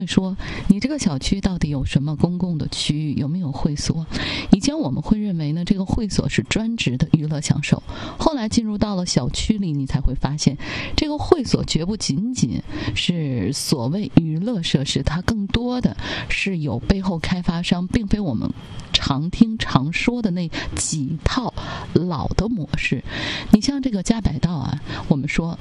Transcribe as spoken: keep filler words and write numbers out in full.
说你这个小区到底有什么公共的区域，有没有会所？以前我们会认为呢，这个会所是专职的娱乐享受，后来进入到了小区里，你才会发现这个会所绝不仅仅是所谓娱乐设施，它更多的是有背后开发商，并非我们常听常说的那几套老的模式。你像这个嘉百道啊，我们说